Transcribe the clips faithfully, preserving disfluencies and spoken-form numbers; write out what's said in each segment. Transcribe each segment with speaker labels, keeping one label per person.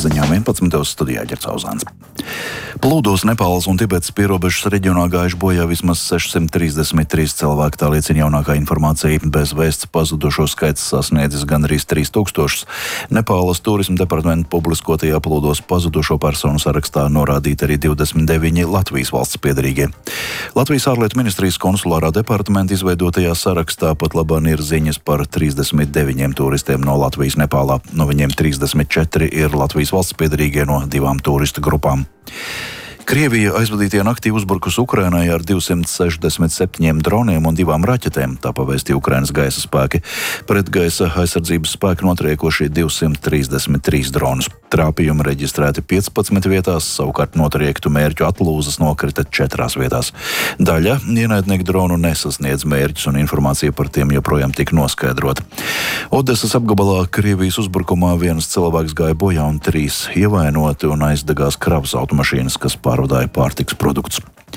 Speaker 1: ziņām vienpadsmitos studijā Ģercauzāns. Plūdos Nepāles un Tibetas pierobežas reģionā gājuši bojā vismaz sešsimt trīsdesmit trīs cilvēki, tā liecina jaunākā informācija. Bez vēsts pazudušo skaits sasniedzis gandrīz trīs tūkstošus. Nepāles turisma departamenta publiskotajā plūdos pazudušo personu sarakstā norādīti arī divdesmit deviņi Latvijas valsts piederīgie. Latvijas ārlietu ministrijas konsulārā departamenta izveidotajā sarakstā pat labāk ir ziņas par trīsdesmit deviņiem turistiem no Latvijas Nepālā. No viņiem trīsdesmit četri ir Latvijas valsts piederīgie no divām turistu grupām. Krievija aizvadītajā naktī uzbrukusi Ukrainai ar divsimt sešdesmit septiņiem droniem un divām raķetēm, tā pavēstīja Ukrainas gaisa spēki. Pretgaisa aizsardzības spēki notriekoši divsimt trīsdesmit trīs dronus. Trāpījumi reģistrēti piecpadsmit vietās, savukārt notriektu mērķu atlūzas nokrita četrās vietās. Daļa ienaidnieku dronu nesasniedz mērķus un informācija par tiem joprojām tika noskaidrota. Odesas apgabalā Krievijas uzbrukumā viens cilvēks gāja bojā un trīs ievainoti un aizdegās kravas automašīnas, kas pārvadāja pārtikas produktus.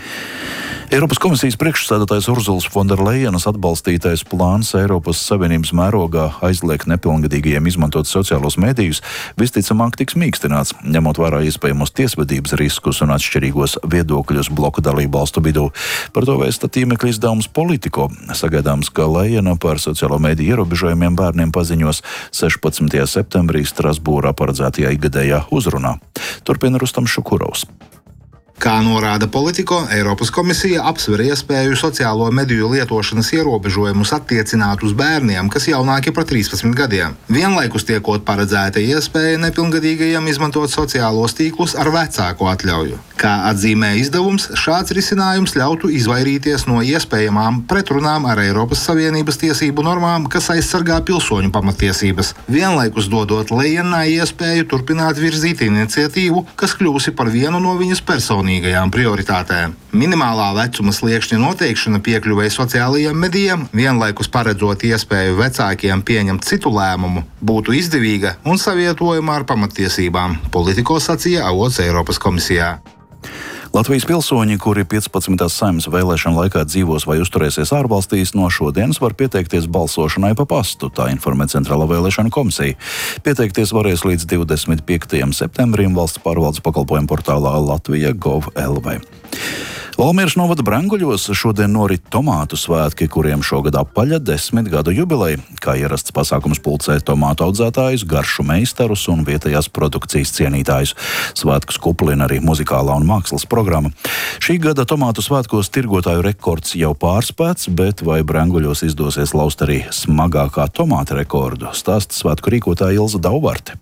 Speaker 1: Eiropas komisijas priekšsēdētājs Urzulas Fonderlejenas atbalstītais plāns Eiropas Savienības mērogā aizliegt nepilngadīgajiem izmantot sociālos medijus visticamāk tiks mīkstināts, ņemot vērā iespējamos tiesvedības riskus un atšķirīgos viedokļus bloku dalību valstu vidū. Par to vēsta tīmekļa izdevums Politico. Sagaidāms, ka Lejena par sociālo mediju ierobežojumiem bērniem paziņos sešpadsmitajā septembrī Strasbūrā paredzētajā ikgadējā uzrunā. Turpina Rustam Šukurovs.
Speaker 2: Kā norāda Politico, Eiropas komisija apsver iespēju sociālo mediju lietošanas ierobežojumus attiecināt uz bērniem, kas jaunāki par trīspadsmit gadiem. Vienlaikus tiekot paredzēta iespēja nepilngadīgajiem izmantot sociālos tīklus ar vecāku atļauju. Kā atzīmē izdevums, šāds risinājums ļautu izvairīties no iespējamām pretrunām ar Eiropas Savienības tiesību normām, kas aizsargā pilsoņu pamatiesības, vienlaikus dodot Lejenai iespēju turpināt virzīt iniciatīvu, kas kļūsi par vienu no viņas personīgajām prioritātēm. Minimālā vecuma sliekšņa noteikšana piekļuvei sociālajiem medijiem, vienlaikus paredzot iespēju vecākiem pieņemt citu lēmumu, būtu izdevīga un savietojama ar pamatiesībām, Politico sacīja avots Eiropas komisijā.
Speaker 1: Latvijas pilsoņi, kuri piecpadsmitās Saeimas vēlēšanu laikā dzīvos vai uzturēsies ārvalstīs, no šodienas var pieteikties balsošanai pa pastu, tā informē Centrālā vēlēšanu komisija. Pieteikties varēs līdz divdesmit piektajam septembrim valsts pārvaldes pakalpojumu portālā Latvija gov el vē. Valmieras novada Brenguļos šodien norit tomātu svētki, kuriem šogad apaļa desmit gadu jubileja. Kā ierasts pasākums pulcē tomātu audzētājus, garšu meistarus un vietējās produkcijas cienītājus. Svētkus kuplina arī muzikālā un mākslas programma. Šī gada tomātu svētkos tirgotāju rekords jau pārspēts, bet vai Brenguļos izdosies laust arī smagākā tomāta rekordu, stāsta svētku rīkotāja Ilza Dauvarte.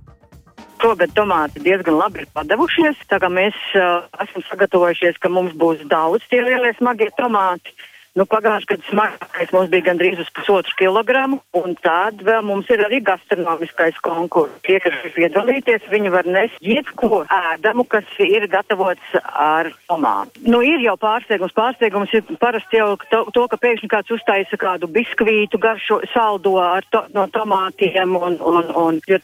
Speaker 3: Šogad tomāti diezgan labi ir padevušies, tā kā mēs uh, esam sagatavojušies, ka mums būs daudz tie lielie smagie tomāti. Nu, pagājušajā gadā smagākais mums bija gandrīz uz pusotru kilogramu, un tad vēl mums ir arī gastronomiskais konkurss. Tie, kas ir piedalīties, viņi var nest jebko ēdamu, kas ir gatavots ar tomātu. Nu, ir jau pārsteigums. Pārsteigums ir parasti jau to, to ka pēkšņi kāds uztaisa kādu biskvītu garšo saldo ar to, no tomātiem, un, un, un, jo